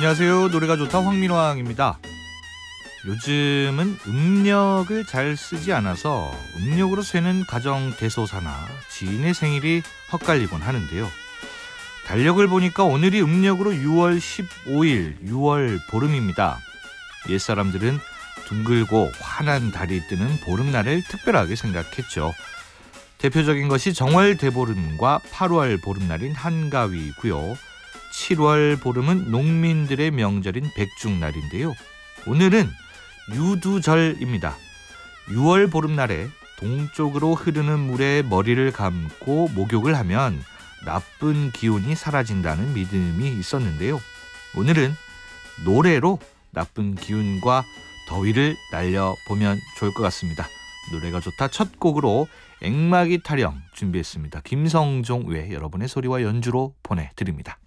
안녕하세요. 노래가 좋다 황민왕입니다. 요즘은 음력을 잘 쓰지 않아서 음력으로 세는 가정 대소사나 지인의 생일이 헛갈리곤 하는데요. 달력을 보니까 오늘이 음력으로 6월 15일 6월 보름입니다. 옛사람들은 둥글고 환한 달이 뜨는 보름날을 특별하게 생각했죠. 대표적인 것이 정월 대보름과 8월 보름날인 한가위고요. 7월 보름은 농민들의 명절인 백중날인데요. 오늘은 유두절입니다. 6월 보름날에 동쪽으로 흐르는 물에 머리를 감고 목욕을 하면 나쁜 기운이 사라진다는 믿음이 있었는데요. 오늘은 노래로 나쁜 기운과 더위를 날려보면 좋을 것 같습니다. 노래가 좋다 첫 곡으로 앵마기 타령 준비했습니다. 김성종 외 여러분의 소리와 연주로 보내드립니다.